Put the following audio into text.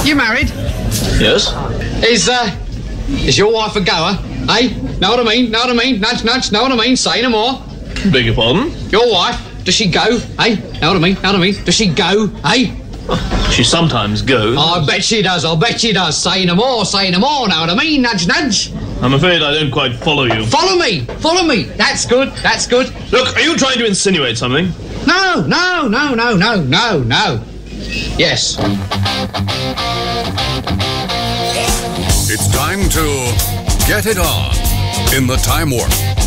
You married? Yes. Is your wife a goer? Eh? Know what I mean? Know what I mean? Nudge, nudge, know what I mean? Say no more. Beg your pardon? Your wife, does she go? Eh? Know what I mean? Know what I mean? Does she go? Eh? She sometimes goes. I bet she does, I'll bet she does. Say no more, know what I mean? Nudge, nudge. I'm afraid I don't quite follow you. Follow me, follow me. That's good, that's good. Look, are you trying to insinuate something? No. Yes. It's time to get it on in the Time Warp.